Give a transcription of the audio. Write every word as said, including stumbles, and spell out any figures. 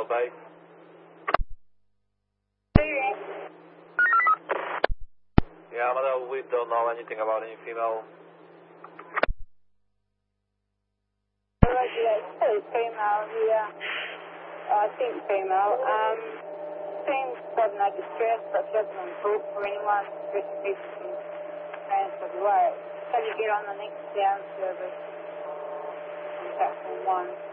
Bell Bay. Yeah, Amadeo, we don't know anything about any female. Still female here. I think female. Um, seems sudden no distress, but she hasn't been booked for anyone. Just keeps some transferred away. Can you get on the next down service on platform one?